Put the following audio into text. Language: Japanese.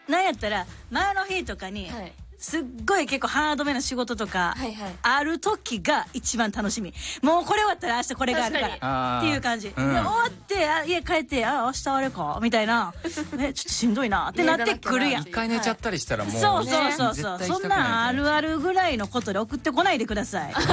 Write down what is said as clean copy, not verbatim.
なんやったら前の日とかに、すっごい結構ハードめな仕事とかある時が一番楽しみ。もうこれ終わったら明日これがあるからっていう感じで、終わって家帰って明日あれかみたいなちょっとしんどいなってなってくるやん。 一回寝ちゃったりしたらもうそうそんなんあるあるぐらいのことで送ってこないでください。